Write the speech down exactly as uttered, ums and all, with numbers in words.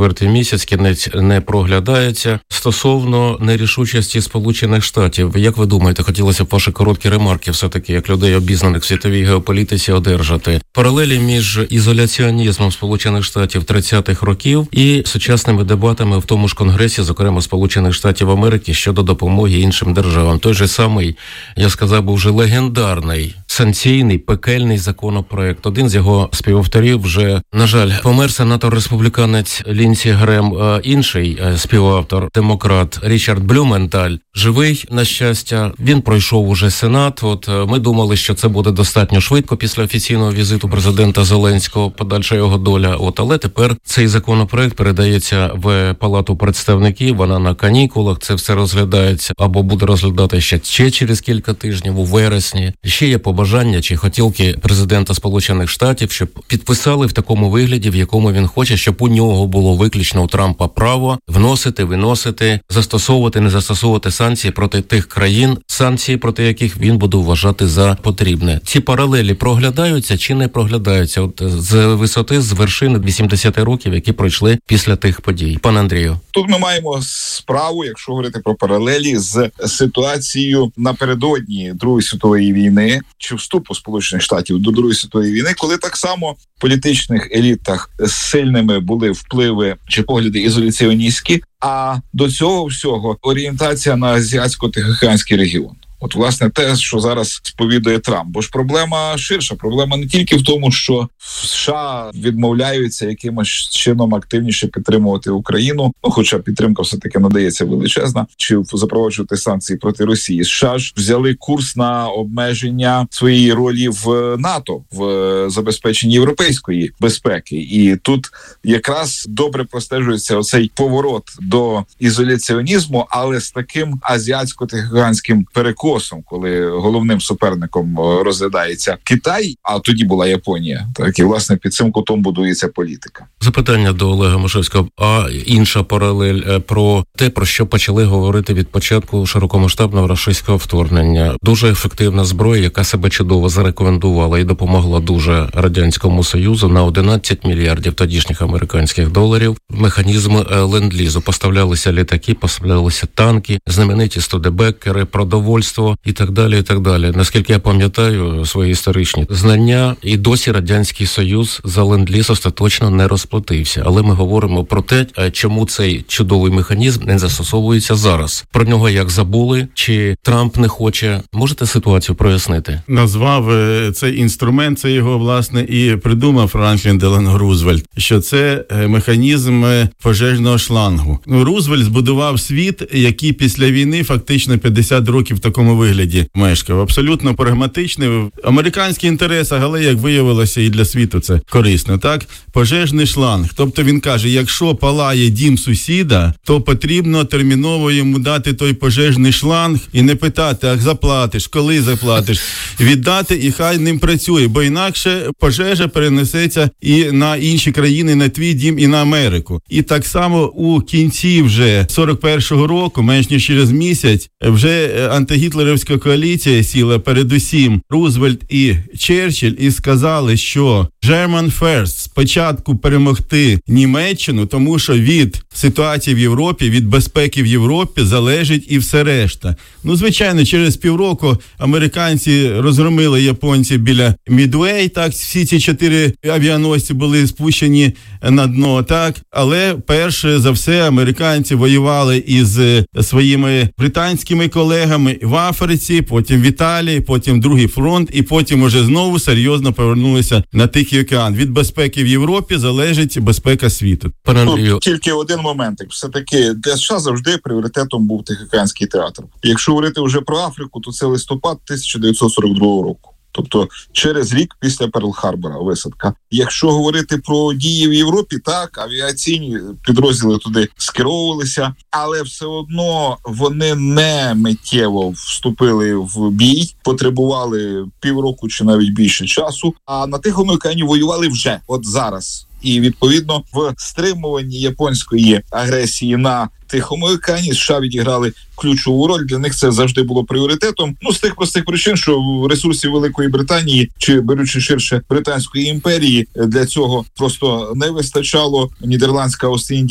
четвертий місяць, кінець не проглядається. Стосовно нерішучості Сполучених Штатів, як ви думаєте, хотілося б ваші короткі ремарки все-таки, як людей обізнаних в світовій геополітиці, одержати? Паралелі між ізоляціонізмом Сполучених Штатів тридцятих років і сучасними дебатами в тому ж Конгресі, зокрема Сполучених Штатів Америки, щодо допомоги іншим державам. Той же самий, я сказав би, вже легендарний санкційний, пекельний законопроект. Один з його співавторів вже, на жаль, помер, сенатор-республіканець Лінсі Грем, а інший співавтор, демократ Річард Блюменталь, живий, на щастя. Він пройшов уже Сенат. От ми думали, що це буде достатньо швидко після офіційного візиту президента Зеленського, подальша його доля. От, але тепер цей законопроект передається в Палату представників, вона на канікулах, це все розглядається або буде розглядати ще, ще через кілька тижнів, у вересні. Ще є побажання чи хотілки президента Сполучених Штатів, щоб підписали в такому вигляді, в якому він хоче, щоб у нього було виключно у Трампа право вносити, виносити, застосовувати, не застосовувати санкції проти тих країн, санкції проти яких він буде вважати за потрібне. Ці паралелі проглядаються чи не проглядаються от з висоти, з вершини вісімдесят років, які пройшли після тих подій? Пане Андрію. Тут ми маємо справу, якщо говорити про паралелі, з ситуацією напередодні Другої світової війни чи вступу Сполучених Штатів до Другої світової війни, коли так само в політичних елітах сильними були впливи чи погляди ізоляціоністські, а до цього всього орієнтація на азіатсько-тихоокеанський регіон. От, власне, те, що зараз сповідує Трамп. Бо ж проблема ширша. Проблема не тільки в тому, що США відмовляються якимось чином активніше підтримувати Україну, ну, хоча підтримка все-таки надається величезна, чи запроваджувати санкції проти Росії. США ж взяли курс на обмеження своєї ролі в НАТО, в забезпеченні європейської безпеки. І тут якраз добре простежується оцей поворот до ізоляціонізму, але з таким азіатсько-тихоокеанським переконанням, коли головним суперником розглядається Китай, а тоді була Японія. Так, і, власне, під цим кутом будується політика. Запитання до Олега Мушевського. А інша паралель про те, про що почали говорити від початку широкомасштабного російського вторгнення. Дуже ефективна зброя, яка себе чудово зарекомендувала і допомогла дуже Радянському Союзу на одинадцять мільярдів тодішніх американських доларів. Механізм ленд-лізу. Поставлялися літаки, поставлялися танки, знамениті студебекери, продовольство і так далі, і так далі. Наскільки я пам'ятаю свої історичні знання, і досі Радянський Союз за ленд-ліз остаточно не розплатився. Але ми говоримо про те, чому цей чудовий механізм не застосовується зараз. Про нього як забули, чи Трамп не хоче. Можете ситуацію прояснити? Назвав цей інструмент, це його, власне, і придумав Франклін Делано Рузвельт, що це механізм пожежного шлангу. Рузвельт збудував світ, який після війни фактично п'ятдесят років в такому вигляді мешкав. Абсолютно прагматичний. В американських інтересах, але, як виявилося, і для світу це корисно, так? Пожежний шланг. Тобто він каже, якщо палає дім сусіда, то потрібно терміново йому дати той пожежний шланг і не питати, а заплатиш, коли заплатиш, віддати і хай ним працює, бо інакше пожежа перенесеться і на інші країни, на твій дім, і на Америку. І так само у кінці вже сорок першого року, менш ніж через місяць, вже антигітлерівська коаліція сіла, передусім Рузвельт і Черчилль, і сказали, що German first, спочатку перемогти Німеччину, тому що від ситуації в Європі, від безпеки в Європі залежить і все решта. Ну, звичайно, через півроку американці розгромили японців біля Мідвей, так, всі ці чотири авіаносці були спущені на дно, так, але перше за все американці воювали із своїми британськими колегами в Африці, потім в Італії, потім другий фронт, і потім уже знову серйозно повернулися на Тихий океан. Від безпеки в Європі залежить безпека світу. Пане Андрію, тільки один момент. Все-таки для США завжди пріоритетом був Тихоокеанський театр. Якщо говорити вже про Африку, то це листопад тисяча дев'ятсот сорок другого року. Тобто через рік після Перл-Харбора висадка. Якщо говорити про дії в Європі, так, авіаційні підрозділи туди скеровувалися, але все одно вони не миттєво вступили в бій, потребували півроку чи навіть більше часу, а на Тихому океані воювали вже, от зараз. І, відповідно, в стримуванні японської агресії на Тихому океані США відіграли ключову роль. Для них це завжди було пріоритетом. Ну, з тих простих причин, що ресурсів Великої Британії, чи беручи ширше Британської імперії, для цього просто не вистачало. Нідерландська Ост-Індія